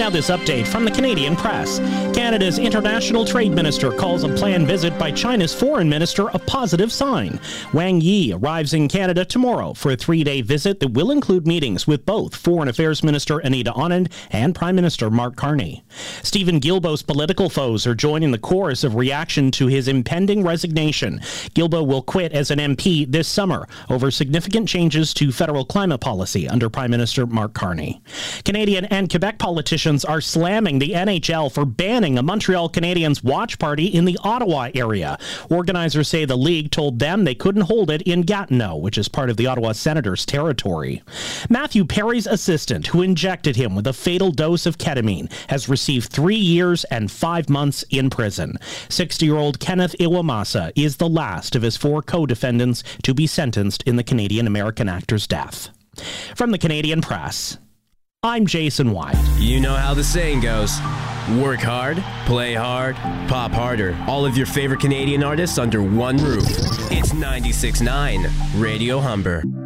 Now this update from the Canadian Press. Canada's international trade minister calls a planned visit by China's foreign minister a positive sign. Wang Yi arrives in Canada tomorrow for a 3-day visit that will include meetings with both Foreign Affairs Minister Anita Anand and Prime Minister Mark Carney. Stephen Guilbeault's political foes are joining the chorus of reaction to his impending resignation. Guilbeault will quit as an MP this summer over significant changes to federal climate policy under Prime Minister Mark Carney. Canadian and Quebec politicians are slamming the NHL for banning a Montreal Canadiens watch party in the Ottawa area. Organizers say the league told them they couldn't hold it in Gatineau, which is part of the Ottawa Senators' territory. Matthew Perry's assistant, who injected him with a fatal dose of ketamine, has received 3 years and 5 months in prison. 60-year-old Kenneth Iwamasa is the last of his 4 co-defendants to be sentenced in the Canadian-American actor's death. From the Canadian Press, I'm Jason White. You know how the saying goes. Work hard, play hard, pop harder. All of your favorite Canadian artists under one roof. It's 96.9 Radio Humber.